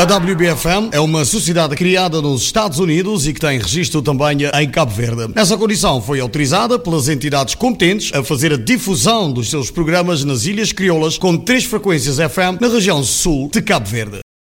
A WBFM é uma sociedade criada nos Estados Unidos e que tem registro também em Cabo Verde. Essa condição foi autorizada pelas entidades competentes a fazer a difusão dos seus programas nas Ilhas Crioulas com 3 frequências FM na região sul de Cabo Verde.